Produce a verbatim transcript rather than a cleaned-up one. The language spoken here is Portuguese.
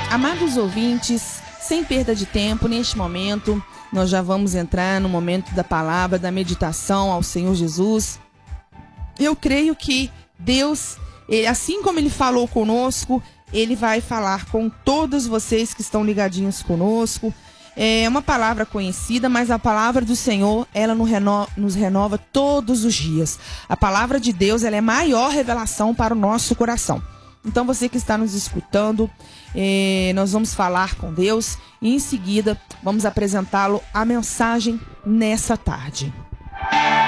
Amados ouvintes, sem perda de tempo, neste momento, nós já vamos entrar no momento da palavra, da meditação ao Senhor Jesus. Eu creio que Deus, assim como Ele falou conosco, Ele vai falar com todos vocês que estão ligadinhos conosco. É uma palavra conhecida, mas a palavra do Senhor, ela nos renova, nos renova todos os dias. A palavra de Deus, ela é a maior revelação para o nosso coração. Então você que está nos escutando, eh, nós vamos falar com Deus e em seguida vamos apresentá-lo a mensagem nessa tarde.